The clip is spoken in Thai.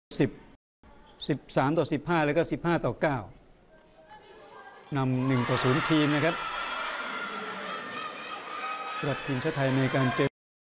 13-15แล้วก็15-9นำ1-0ทีมนะครับสำหรับทีมชาติไทยในการเจอ